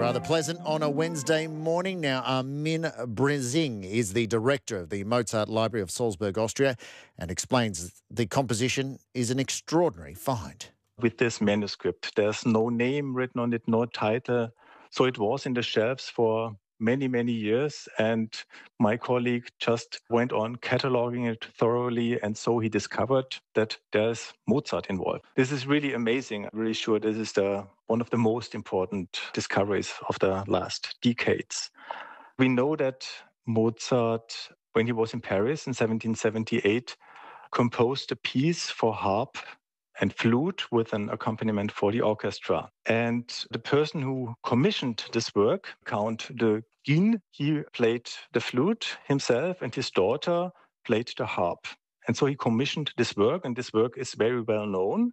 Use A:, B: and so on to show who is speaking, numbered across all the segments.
A: Rather pleasant on a Wednesday morning. Now, Armin Brenzing is the director of the Mozart Library of Salzburg, Austria, and explains the composition is an extraordinary find.
B: With this manuscript, there's no name written on it, no title. So it was in the shelves for many, many years. And my colleague just went on cataloging it thoroughly. And so he discovered that there's Mozart involved. This is really amazing. I'm really sure this is one of the most important discoveries of the last decades. We know that Mozart, when he was in Paris in 1778, composed a piece for harp and flute with an accompaniment for the orchestra. And the person who commissioned this work, Count de Guignes, he played the flute himself and his daughter played the harp. And so he commissioned this work, and this work is very well known.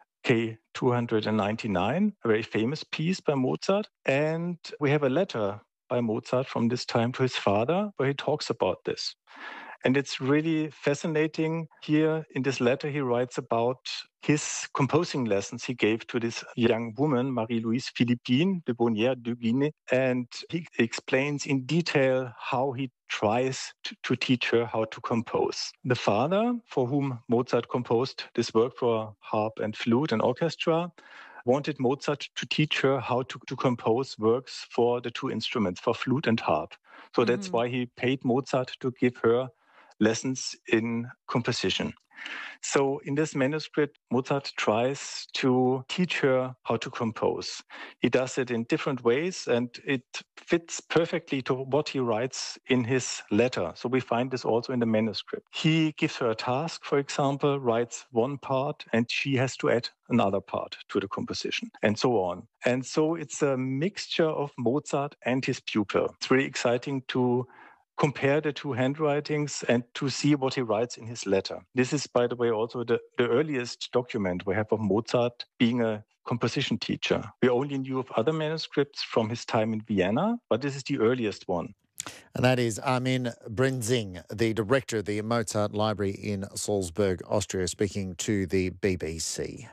B: K299, a very famous piece by Mozart. And we have a letter by Mozart from this time to his father where he talks about this. And it's really fascinating. Here in this letter, he writes about his composing lessons he gave to this young woman, Marie-Louise Philippine de Bonnières de Guignes. And he explains in detail how he tries to teach her how to compose. The father, for whom Mozart composed this work for harp and flute and orchestra, wanted Mozart to teach her how to compose works for the two instruments, for flute and harp. So that's why he paid Mozart to give her lessons in composition. So in this manuscript, Mozart tries to teach her how to compose. He does it in different ways, and it fits perfectly to what he writes in his letter. So we find this also in the manuscript. He gives her a task, for example, writes one part, and she has to add another part to the composition, and so on. And so it's a mixture of Mozart and his pupil. It's really exciting to compare the two handwritings and to see what he writes in his letter. This is, by the way, also the earliest document we have of Mozart being a composition teacher. We only knew of other manuscripts from his time in Vienna, but this is the earliest one.
A: And that is Armin Brenzing, the director of the Mozart Library in Salzburg, Austria, speaking to the BBC.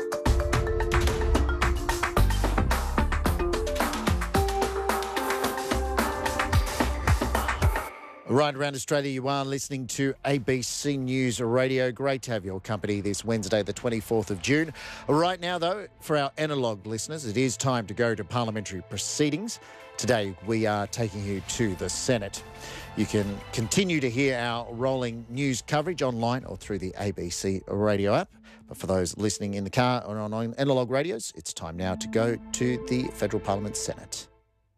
A: Right around Australia, you are listening to ABC News Radio. Great to have your company this Wednesday, the 24th of June. Right now, though, for our analogue listeners, it is time to go to parliamentary proceedings. Today, we are taking you to the Senate. You can continue to hear our rolling news coverage online or through the ABC radio app. But for those listening in the car or on analogue radios, it's time now to go to the Federal Parliament Senate.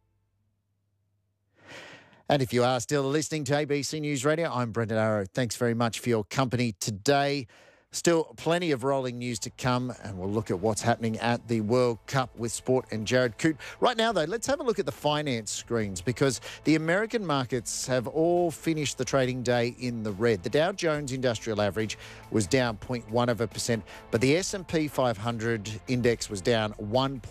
A: And if you are still listening to ABC News Radio, I'm Brendan Arrow. Thanks very much for your company today. Still plenty of rolling news to come, and we'll look at what's happening at the World Cup with sport and Jared Coote. Right now, though, let's have a look at the finance screens because the American markets have all finished the trading day in the red. The Dow Jones Industrial Average was down 0.1%, but the S&P 500 index was down 1.9%.